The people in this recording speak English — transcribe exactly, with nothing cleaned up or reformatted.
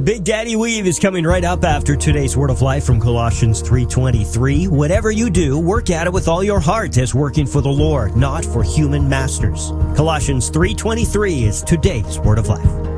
Big Daddy Weave is coming right up after today's Word of Life from Colossians three twenty-three. Whatever you do, work at it with all your heart as working for the Lord, not for human masters. Colossians three twenty-three is today's Word of Life.